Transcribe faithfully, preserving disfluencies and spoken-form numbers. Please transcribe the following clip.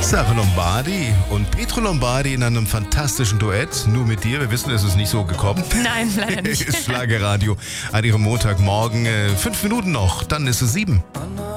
Sarah Lombardi und Pietro Lombardi in einem fantastischen Duett. Nur mit dir. Wir wissen, es ist nicht so gekommen. Nein, leider nicht. Schlagerradio an ihrem Montagmorgen. Äh, fünf Minuten noch, dann ist es sieben.